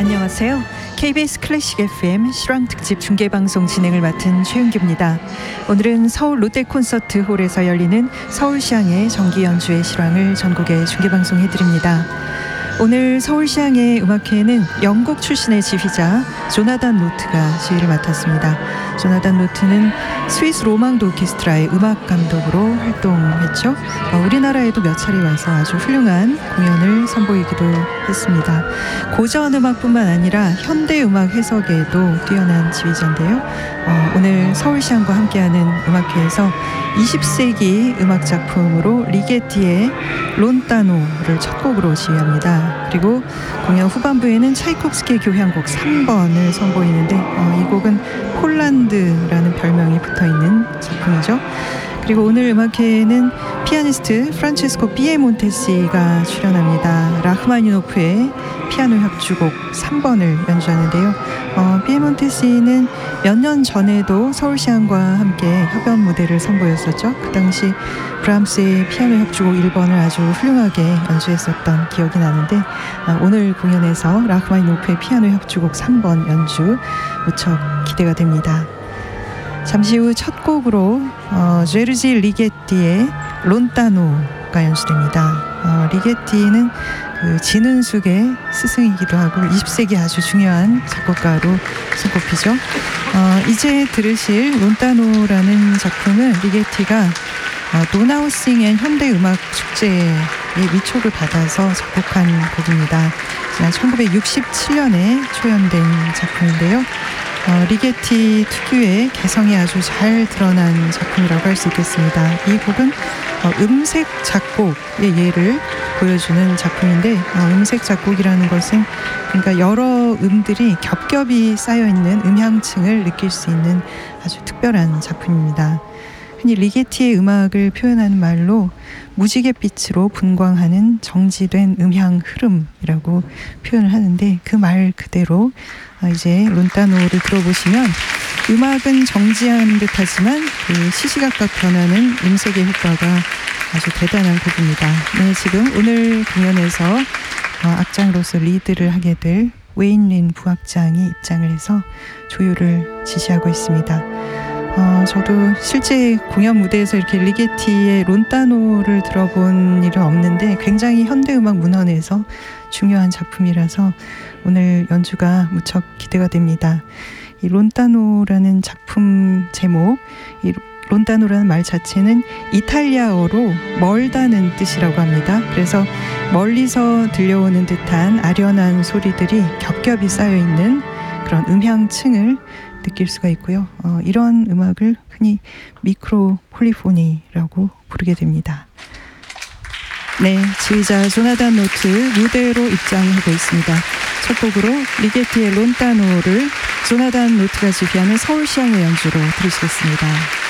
안녕하세요. KBS 클래식 FM 실황특집 중계방송 진행을 맡은 최윤기입니다. 오늘은 서울 롯데콘서트홀에서 열리는 서울시향의 정기 연주회 실황을 전국에 중계방송해드립니다. 오늘 서울시향의 음악회에는 영국 출신의 지휘자 조나단 노트가 지휘를 맡았습니다. 조나단 노트는 스위스 로망드 오케스트라의 음악 감독으로 활동했죠. 우리나라에도 몇 차례 와서 아주 훌륭한 공연을 선보이기도 했습니다. 고전 음악뿐만 아니라 현대 음악 해석에도 뛰어난 지휘자인데요. 오늘 서울시향과 함께하는 음악회에서 20세기 음악 작품으로 리게티의 론타노를 첫 곡으로 지휘합니다. 그리고 공연 후반부에는 차이콥스키의 교향곡 3번을 선보이는데 이 곡은 폴란드라는 별명이 붙어있는 작품이죠. 그리고 오늘 음악회에는 피아니스트 프란체스코 피에몬테시가 출연합니다. 라흐마니노프의 피아노 협주곡 3번을 연주하는데요. 피에몬테시는 몇 년 전에도 서울시향과 함께 협연 무대를 선보였었죠. 그 당시 브람스의 피아노 협주곡 1번을 아주 훌륭하게 연주했었던 기억이 나는데 오늘 공연에서 라흐마니노프의 피아노 협주곡 3번 연주 무척 기대가 됩니다. 잠시 후 첫 곡으로 제르지 리게티의 론타노가 연주됩니다. 리게티는 그 진은숙의 스승이기도 하고 20세기 아주 중요한 작곡가로 손꼽히죠. 이제 들으실 론타노라는 작품은 리게티가 노나우싱 앤 현대음악 축제에 위촉을 받아서 작곡한 곡입니다. 1967년에 초연된 작품인데요. 리게티 특유의 개성이 아주 잘 드러난 작품이라고 할 수 있겠습니다. 이 곡은 음색 작곡의 예를 보여주는 작품인데 음색 작곡이라는 것은 그러니까 여러 음들이 겹겹이 쌓여있는 음향층을 느낄 수 있는 아주 특별한 작품입니다. 흔히 리게티의 음악을 표현하는 말로 무지갯빛으로 분광하는 정지된 음향 흐름이라고 표현을 하는데 그 말 그대로 이제 론타노를 들어보시면 음악은 정지한 듯하지만 그 시시각각 변하는 음색의 효과가 아주 대단한 곡입니다. 네, 지금 오늘 공연에서 악장으로서 리드를 하게 될 웨인린 부악장이 입장을 해서 조율을 지시하고 있습니다. 저도 실제 공연 무대에서 이렇게 리게티의 론타노를 들어본 일은 없는데 굉장히 현대음악 문헌에서 중요한 작품이라서 오늘 연주가 무척 기대가 됩니다. 이 론타노라는 작품 제목, 이 론타노라는 말 자체는 이탈리아어로 멀다는 뜻이라고 합니다. 그래서 멀리서 들려오는 듯한 아련한 소리들이 겹겹이 쌓여있는 그런 음향층을 느낄 수가 있고요. 이런 음악을 흔히 미크로 폴리포니라고 부르게 됩니다. 네, 지휘자 조나단 노트 무대로 입장하고 있습니다. 첫 곡으로 리게티의 론타노를 조나단 노트가 지휘하는 서울시향의 연주로 들으시겠습니다.